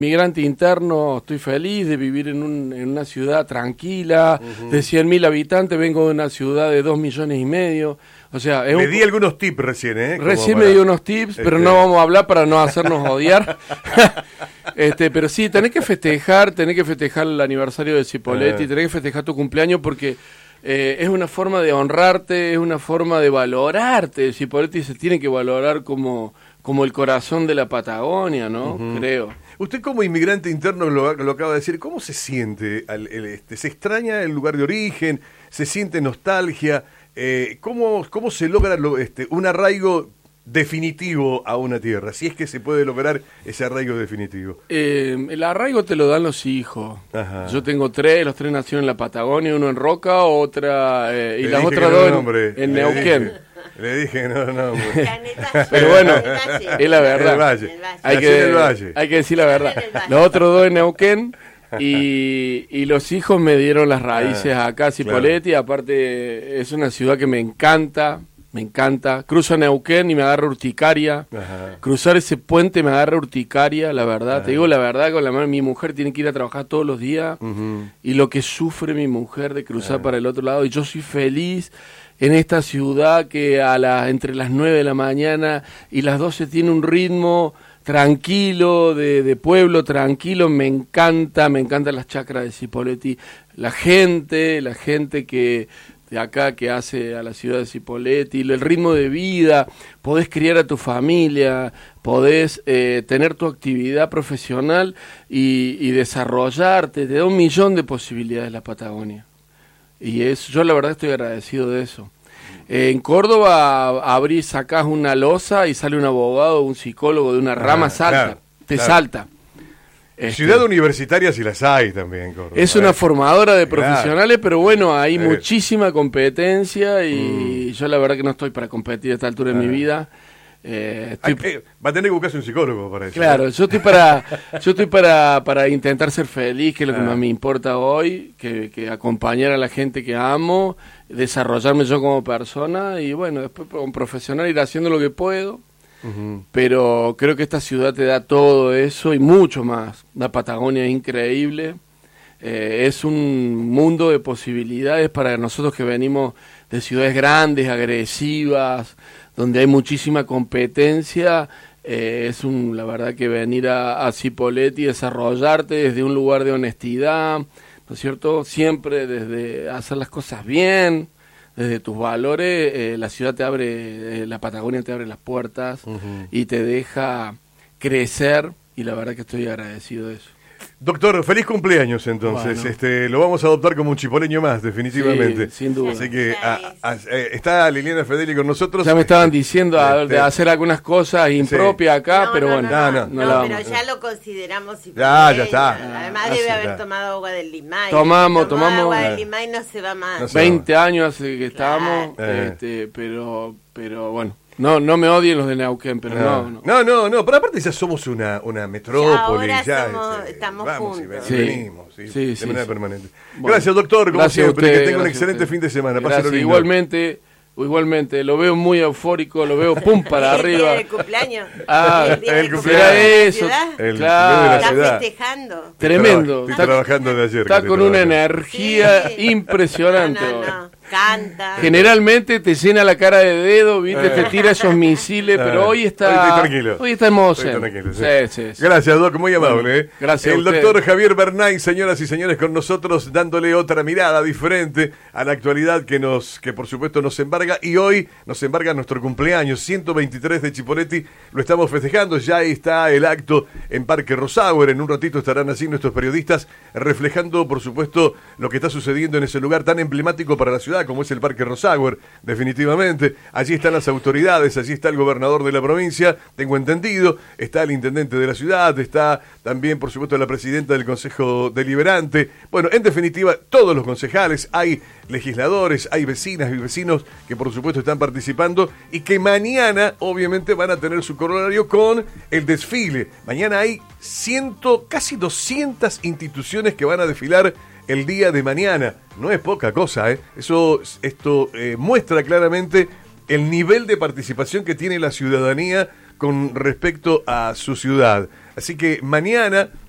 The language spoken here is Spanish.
Migrante interno, estoy feliz de vivir en una ciudad tranquila, de 100.000 habitantes, vengo de una ciudad de 2,5 millones. O sea, me di algunos tips recién, ¿eh? Recién me di unos tips, pero no vamos a hablar para no hacernos odiar. Pero sí, tenés que festejar el aniversario de Cipolletti, tenés que festejar tu cumpleaños porque es una forma de honrarte, es una forma de valorarte. Cipolletti se tiene que valorar como el corazón de la Patagonia, ¿no? Creo. Usted como inmigrante interno lo acaba de decir, ¿cómo se siente? ¿Se extraña el lugar de origen? ¿Se siente nostalgia? ¿Cómo se logra un arraigo definitivo a una tierra? Si es que se puede lograr ese arraigo definitivo. El arraigo te lo dan los hijos. Ajá. Yo tengo los tres nacieron en la Patagonia, uno en Roca, otra y las otras dos en Neuquén. Le dije no. Pero bueno, es la verdad. El Valle. Hay que decir la verdad. Los otros dos en Neuquén y los hijos me dieron las raíces acá, Cipolletti. Claro. Aparte es una ciudad que me encanta. Cruzo Neuquén y me agarra urticaria. Ajá. Cruzar ese puente me agarra urticaria, la verdad. Ajá. Te digo la verdad, mi mujer tiene que ir a trabajar todos los días. Y lo que sufre mi mujer de cruzar para el otro lado. Y yo soy feliz en esta ciudad que entre las 9 de la mañana y las 12 tiene un ritmo tranquilo, de pueblo tranquilo. Me encantan las chacras de Cipolletti. La gente que de acá que hace a la ciudad de Cipolletti, el ritmo de vida, podés criar a tu familia, podés tener tu actividad profesional y desarrollarte, te da 1.000.000 de posibilidades la Patagonia. Y eso, yo la verdad estoy agradecido de eso. En Córdoba sacás una losa y sale un abogado, un psicólogo de una rama, salta. Ciudad universitaria si las hay también, Córdoba. Es una formadora de profesionales, pero bueno, hay muchísima competencia y yo la verdad que no estoy para competir a esta altura de mi vida. Va a tener que buscarse un psicólogo para eso. Claro, yo estoy para intentar ser feliz, que es lo que más me importa hoy, que acompañar a la gente que amo, desarrollarme yo como persona y bueno, después como profesional ir haciendo lo que puedo. Pero creo que esta ciudad te da todo eso y mucho más. La Patagonia es increíble, es un mundo de posibilidades para nosotros que venimos de ciudades grandes, agresivas, donde hay muchísima competencia. La verdad que venir a Cipolletti y desarrollarte desde un lugar de honestidad, ¿no es cierto? Siempre desde hacer las cosas bien, desde tus valores, la ciudad te abre, la Patagonia te abre las puertas y te deja crecer y la verdad que estoy agradecido de eso. Doctor, feliz cumpleaños entonces. Bueno. Lo vamos a adoptar como un chipoleño más, definitivamente. Sí, sin duda. Así que está Liliana Fedeli con nosotros. Ya me estaban diciendo de hacer algunas cosas impropias acá, pero bueno. No, pero ya lo consideramos. Ya está. Además debe haber tomado agua del Limay. Tomamos agua del Limay, no se va más. 20 años hace que estamos, pero bueno. No me odien los de Neuquén, pero no, pero aparte ya somos una metrópoli. Estamos juntos. Venimos, de manera permanente. Bueno, gracias, doctor, como siempre, que tenga un excelente fin de semana. Igualmente, lo veo muy eufórico, lo veo para arriba. ¿El cumpleaños? El cumpleaños de eso. Está festejando. Tremendo. Estoy trabajando de ayer. Está con una energía impresionante. Canta. Generalmente te llena la cara de dedo, ¿viste? Te tira esos misiles, pero hoy está tranquilo. Hoy está en modo zen. Sí. Gracias, Doc, muy amable. Gracias. El doctor Javier Bernay, señoras y señores, con nosotros, dándole otra mirada diferente a la actualidad que por supuesto nos embarga, y hoy nos embarga nuestro cumpleaños, 123 de Cipolletti, lo estamos festejando, ya está el acto en Parque Rosauer, en un ratito estarán así nuestros periodistas reflejando, por supuesto, lo que está sucediendo en ese lugar tan emblemático para la ciudad, como es el Parque Rosauer, definitivamente. Allí están las autoridades, allí está el gobernador de la provincia, tengo entendido, está el intendente de la ciudad, está también, por supuesto, la presidenta del Consejo Deliberante. Bueno, en definitiva, todos los concejales, hay legisladores, hay vecinas y vecinos que, por supuesto, están participando y que mañana, obviamente, van a tener su corolario con el desfile. Mañana hay casi 200 instituciones que van a desfilar el día de mañana. No es poca cosa, ¿eh? Esto muestra claramente el nivel de participación que tiene la ciudadanía con respecto a su ciudad. Así que mañana